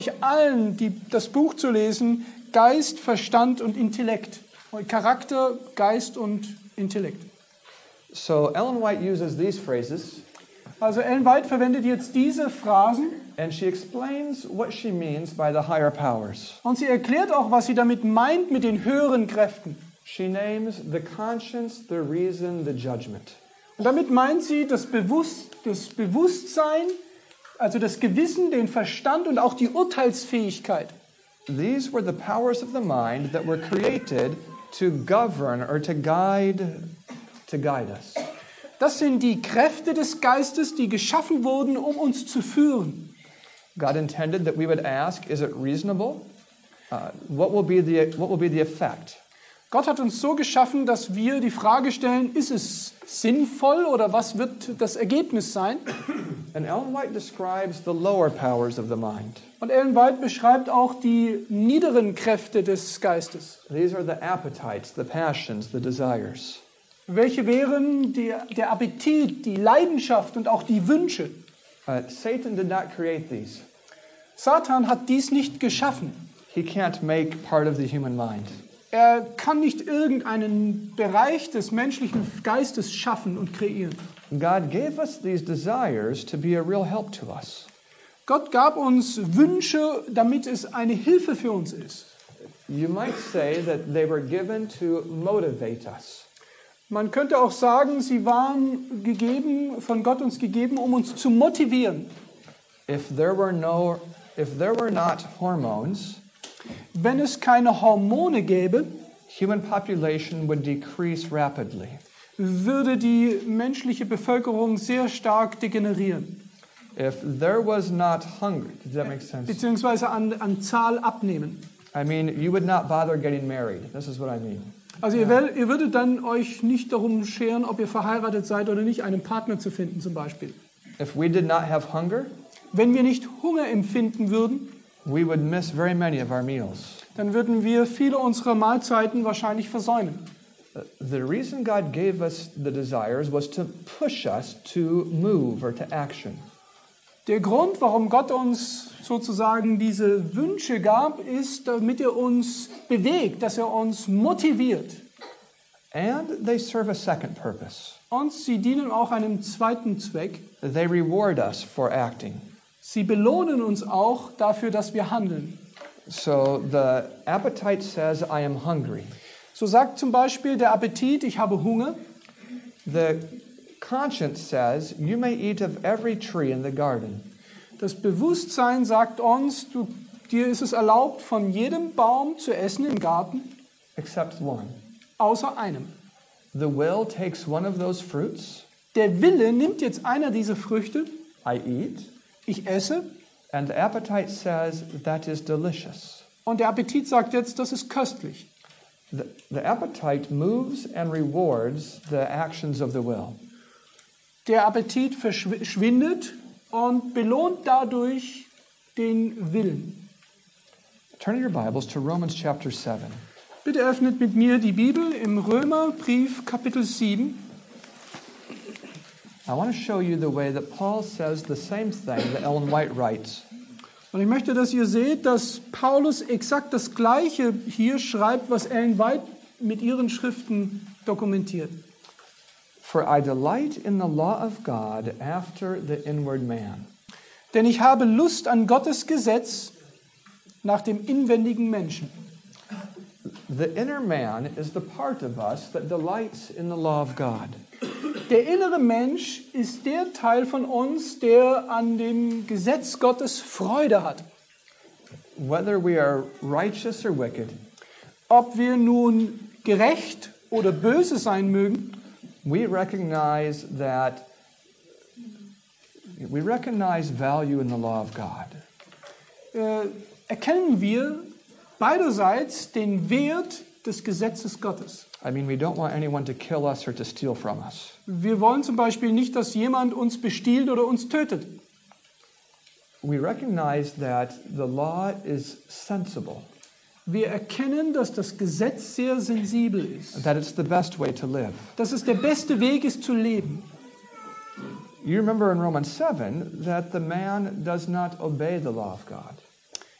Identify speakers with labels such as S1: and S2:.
S1: allen, das Buch zu lesen, Geist, Verstand und Intellekt. Charakter, Geist und Intellekt.
S2: So Ellen White uses these phrases,
S1: Also Ellen White verwendet jetzt diese Phrasen
S2: and she explains what she means by the higher powers.
S1: und sie erklärt auch, was sie damit meint mit den höheren Kräften.
S2: She names the conscience, the reason, the judgment.
S1: Und damit meint sie das Bewusstsein, also das Gewissen, den Verstand und auch die Urteilsfähigkeit.
S2: These were the powers of the mind that were created to govern or to guide us.
S1: Das sind die Kräfte des Geistes, die geschaffen wurden, um uns zu führen.
S2: God intended that we would ask, is it reasonable? What will be the effect?
S1: Gott hat uns so geschaffen, dass wir die Frage stellen, ist es sinnvoll oder was wird das Ergebnis sein?
S2: And Ellen White describes the lower powers of the mind.
S1: Und Ellen White beschreibt auch die niederen Kräfte des Geistes.
S2: These are the appetites, the passions, the desires.
S1: Welche wären der Appetit, die Leidenschaft und auch die Wünsche?
S2: Satan did not create these.
S1: Satan hat dies nicht geschaffen.
S2: He can't make part of the human mind.
S1: Er kann nicht irgendeinen Bereich des menschlichen Geistes schaffen und kreieren.
S2: God gave us these desires to be a real help to us.
S1: Gott gab uns Wünsche, damit es eine Hilfe für uns ist.
S2: You might say that they were given to motivate us.
S1: Man könnte auch sagen, sie waren von Gott uns gegeben, um uns zu motivieren.
S2: If there were not hormones,
S1: wenn es keine Hormone gäbe,
S2: human population would decrease rapidly.
S1: Würde die menschliche Bevölkerung sehr stark degenerieren.
S2: If there was not hunger, does that make sense?
S1: Beziehungsweise an Zahl abnehmen.
S2: I mean, you would not bother getting married. This is what I mean.
S1: Also ihr würdet dann euch nicht darum scheren, ob ihr verheiratet seid oder nicht, einen Partner zu finden zum Beispiel.
S2: If we did not have hunger,
S1: wenn wir nicht Hunger empfinden würden,
S2: we would miss very many of our meals.
S1: Dann würden wir viele unserer Mahlzeiten wahrscheinlich versäumen.
S2: The reason God gave us the desires was to push us to move or to action.
S1: Der Grund, warum Gott uns sozusagen diese Wünsche gab, ist, damit er uns bewegt, dass er uns motiviert.
S2: And they serve a second purpose.
S1: Und sie dienen auch einem zweiten Zweck.
S2: They reward us for acting.
S1: Sie belohnen uns auch dafür, dass wir handeln.
S2: So the appetite says, I am hungry.
S1: So sagt zum Beispiel der Appetit, ich habe Hunger.
S2: The conscience says, you may eat of every tree in the garden.
S1: Das Bewusstsein sagt uns, dir ist es erlaubt, von jedem Baum zu essen im Garten.
S2: Except one.
S1: Außer einem.
S2: The will takes one of those fruits.
S1: Der Wille nimmt jetzt einer dieser Früchte.
S2: I eat.
S1: Ich esse.
S2: And the appetite says, that is delicious.
S1: Und der Appetit sagt jetzt, das ist köstlich.
S2: The appetite moves and rewards the actions of the will.
S1: Der Appetit verschwindet und belohnt dadurch den Willen.
S2: Turn your Bibles to Romans chapter 7.
S1: Bitte öffnet mit mir die Bibel im Römerbrief Kapitel 7.
S2: I want to show you the way that Paul says the same thing that Ellen White writes.
S1: Und ich möchte, dass ihr seht, dass Paulus exakt das Gleiche hier schreibt, was Ellen White mit ihren Schriften dokumentiert.
S2: For I delight in the law of God after the inward man.
S1: Denn ich habe Lust an Gottes Gesetz nach dem inwendigen Menschen.
S2: The inner man is the part of us that delights in the law of God.
S1: Der innere Mensch ist der Teil von uns, der an dem Gesetz Gottes Freude hat.
S2: Whether we are righteous or wicked,
S1: ob wir nun gerecht oder böse sein mögen,
S2: we recognize value in the law of God.
S1: Erkennen wir beiderseits den Wert des Gesetzes Gottes.
S2: I mean, we don't want anyone to kill us or to steal from us.
S1: Wir wollen zum Beispiel nicht, dass jemand uns bestiehlt oder uns tötet.
S2: We recognize that the law is sensible.
S1: Wir erkennen, dass das Gesetz sehr sensibel ist.
S2: That it's the best way to live.
S1: Dass es der beste Weg ist zu leben.
S2: You remember in Romans 7 that the man does not obey the law of God.